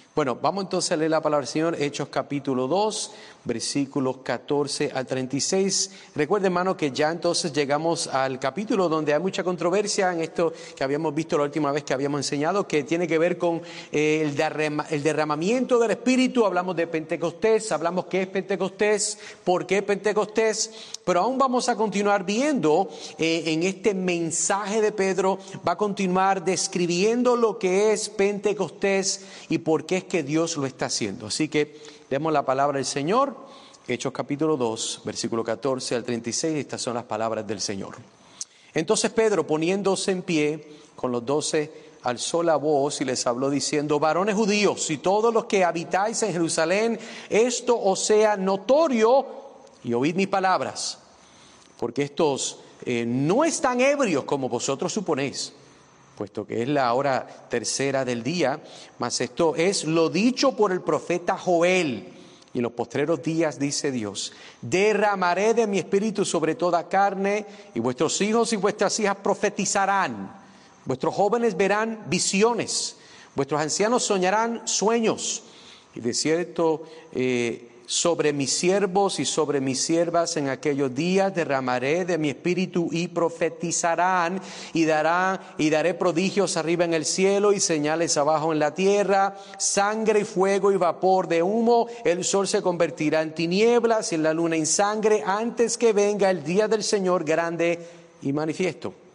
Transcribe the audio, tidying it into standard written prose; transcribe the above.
Bueno, vamos entonces a leer la palabra del Señor, Hechos capítulo 2, versículos 14 al 36. Recuerden, hermano, que ya entonces llegamos al capítulo donde hay mucha controversia en esto que habíamos visto la última vez que habíamos enseñado, que tiene que ver con el derramamiento del Espíritu. Hablamos de Pentecostés, hablamos qué es Pentecostés, por qué Pentecostés, pero aún vamos a continuar viendo en este mensaje de Pedro, va a continuar describiendo lo que es Pentecostés y por qué es que Dios lo está haciendo. Así que leemos la palabra del Señor, Hechos capítulo 2, versículo 14 al 36, estas son las palabras del Señor. Entonces Pedro, poniéndose en pie con los 12, alzó la voz y les habló diciendo: varones judíos y todos los que habitáis en Jerusalén, esto os sea notorio y oíd mis palabras, porque estos no están ebrios como vosotros suponéis, puesto que es la hora tercera del día, mas esto es lo dicho por el profeta Joel. Y en los postreros días, dice Dios, derramaré de mi espíritu sobre toda carne, y vuestros hijos y vuestras hijas profetizarán, vuestros jóvenes verán visiones, vuestros ancianos soñarán sueños, y de cierto sobre mis siervos y sobre mis siervas en aquellos días derramaré de mi espíritu y profetizarán y daré prodigios arriba en el cielo y señales abajo en la tierra, sangre y fuego y vapor de humo, el sol se convertirá en tinieblas y la luna en sangre antes que venga el día del Señor grande y manifiesto.